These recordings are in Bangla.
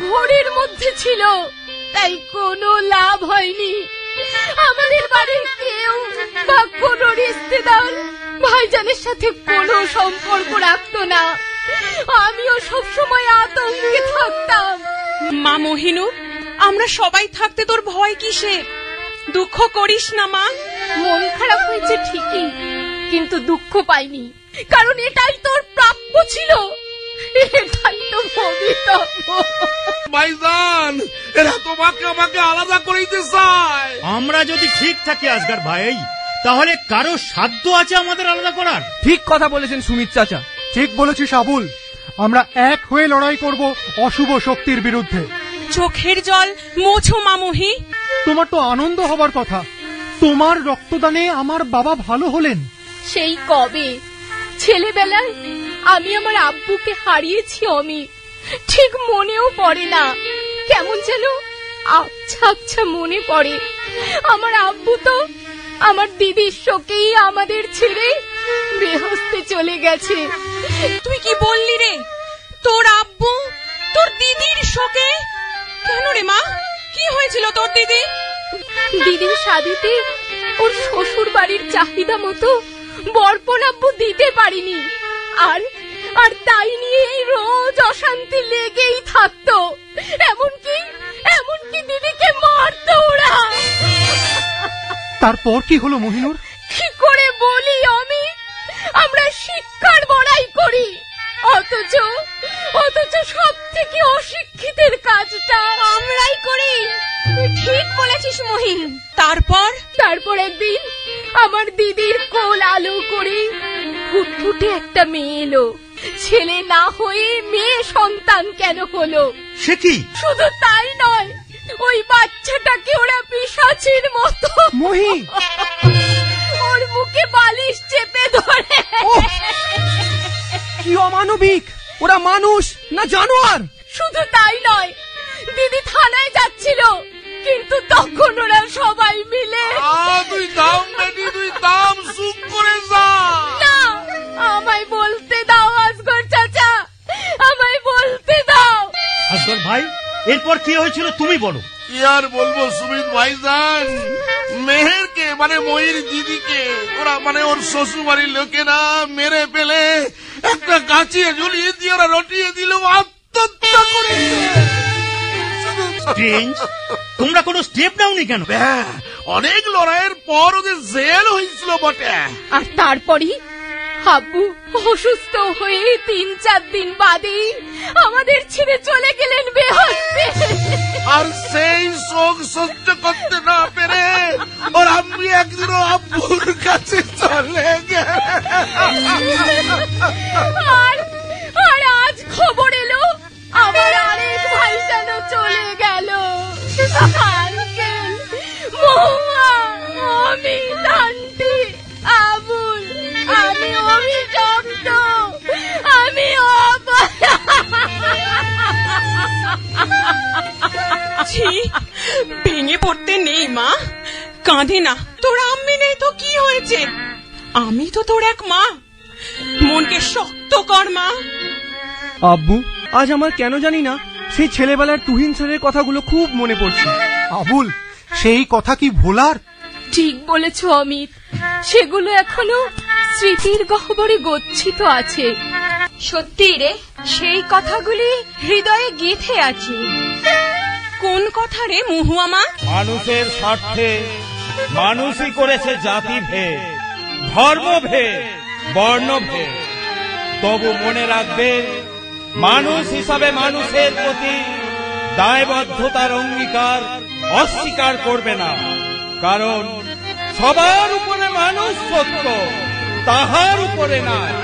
ঘোরের মধ্যে ছিল, তাই কোনো লাভ হয়নি। আমাদের বাড়ির কেউ বা কোনো রিশতেদার ভাইজানের সাথে কোনো সম্পর্ক রাখতো না। আমিও সবসময় আতঙ্কে থাকতাম। মা মহিনুর, আমরা সবাই থাকতে তোর ভয় কিসের? দুঃখ করিস না মা। মন খারাপ হয়েছে ঠিকই, কিন্তু দুঃখ পাইনি, কারণ এটাই তোর প্রাপ্য ছিল, এটাই তো ভবিতব্য। ভাইজান, এরা তোমাকে আমাকে আলাদা করে দিতে চায়। আমরা যদি ঠিক থাকি আসগার ভাই, তাহলে কারো সাধ্য আছে আমাদের আলাদা করার? ঠিক কথা বলেছেন সুমিত চাচা। ঠিক বলেছিস আবুল, আমরা এক হয়ে লড়াই করব অশুভ শক্তির বিরুদ্ধে। চোখের জল মোছো মামুহি। তোমার তো আনন্দ হবার কথা, তোমার রক্তদানে আমার বাবা ভালো হলেন। সেই কবে ছেলেবেলায় আমি আমার আব্বুকে হারিয়েছি অমিত, ঠিক মনেও পড়ে না, কেমন যেন আচ্ছা আচ্ছা মনে পড়ে। আমার আব্বু তো আমার দিদির শোকেই আমাদের ছেড়ে বেহস্তে চলে গেছে। তুই কি বললি রে? তোর আব্বু তোর দিদির শোকে? কেন রে মা, কি হয়েছিল তোর দিদি? দিদির শাদিতে ওর শ্বশুর বাড়ির চাহিদা মতো বরপণ আব্বু দিতে পারিনি, আর আর তাই নিয়েই রোজ অশান্তি লেগেই থাকতো। এমনকি দিদিকে মারতো ওরা। তারপর কি হলো মহিনুর? কি করে বলি আমি, আমরা শিক্ষার বড়াই করি, অথচ সব থেকে অশিক্ষিতের কাজটা আমরাই করি। তুই ঠিক বলেছিস মহিন। তারপর একদিন আমার দিদির কোল আলো করে ফুটফুটে একটা মেয়ে এলো। ছেলে না হয়ে মেয়ে সন্তান কেন হলো? সে কি? শুধু তাই নয়, ওই বাচ্চাটাকে ওরা পিশাচির মতো মহি ওর বুকে বালিশ চেপে ধরে। কি অমানবিক! ওরা মানুষ না জানোয়ার? শুধু তাই নয়, দিদি থানায় যাচ্ছিল, কিন্তু তখন ওরা সবাই মিলে। তুই দাম বেটি, তুই দাম, চুপ করে যা। না, আমায় বলতে দাও আসগর চাচা, আমায় বলতে দাও। আসগর ভাই, এরপর কি হয়েছিল তুমি বলো। কি আর বলবো সুমিত ভাইজান, মেহেরকে মানে ময়ূর দিদিকে ওরা মানে ওর শ্বশুর বাড়ির লোকেরা মেরে ফেলে একটা গাছে ঝুলিয়ে দিয়ে ওরা রটিয়ে দিল, আত্মহত্যা করেছে। তোমরা কোনো স্টেপ নাওনি কেন? অনেক লড়াইয়ের পর ওদের জেল হয়েছিল বটে। আর তারপরই আব্বু অসুস্থ হয়ে 3-4 দিন বাদে আমাদের ছেড়ে চলে গেলেন বেহস্তে। আর সেই শোক সহ্য করতে না পেরে ওর আমি একদিনও আব্বুর কাছে চলে আর আজ খবর এলো আমার আরেক ভাইজানও চলে গেল। আঙ্কেল, মহুয়া, অমিত, আন্টি, আবুল, আমি অভিশপ্ত, আমি ভেঙে পড়তে নেই মা, কাঁদে না। তোর আম্মি নেই তো কি হয়েছে? আমি তো তোর এক মা, মনকে শক্ত কর মা। আব্বু, আজ আমার কেন জানি না সেই ছেলেবেলার তুহিন স্যারের কথাগুলো খুব মনে পড়ছে। আবুল, সেই কথা কি ভোলার? ঠিক বলেছ অমিত, সেগুলো এখনো স্মৃতির গহ্বরে গচ্ছিত আছে। সত্যি রে, সেই কথাগুলি হৃদয়ে গেঁথে আছে। কোন কথা রে মহুয়া মা? মানুষের স্বার্থে মানুষই করেছে জাতি ভেদ, ধর্ম ভেদ, বর্ণ ভেদ। তবু মনে রাখবে, মানুষ হিসাবে মানুষের প্রতি দায়বদ্ধতার অঙ্গীকার অস্বীকার করবে না, কারণ সবার উপরে মানুষ সত্য, তাহার উপরে নয়।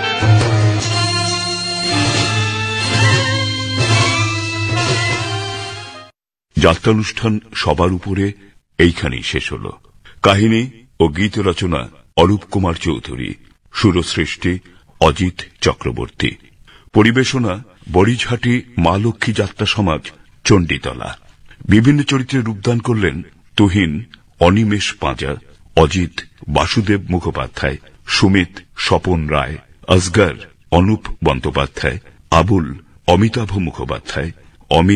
যাত্রানুষ্ঠান সবার উপরে এইখানেই শেষ হল। কাহিনী ও গীত রচনা অরূপ কুমার চৌধুরী, সুরসৃষ্টি অজিত চক্রবর্তী, পরিবেশনা বড়িঝাটি মা লক্ষ্মী যাত্রা সমাজ, চণ্ডীতলা। বিভিন্ন চরিত্রে রূপদান করলেন তুহিন অনিমেষ পাঁজা, অজিত বাসুদেব মুখোপাধ্যায়, সুমিত স্বপন রায়, আসগর অনুপ বন্দ্যোপাধ্যায়, আবুল অমিতাভ মুখোপাধ্যায়, অমিত